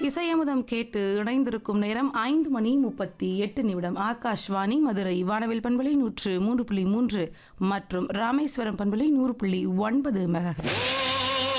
இசையமுதம் கேட்டு இணைந்திருக்கும் நேரம் 5:38 ஆகாஷ்வாணி மதுரை வானவில் பண்பலை 103.3 மற்றும் ராமேஸ்வரம் பண்பலை 100.9 மெகாஹெர்ட்ஸ்.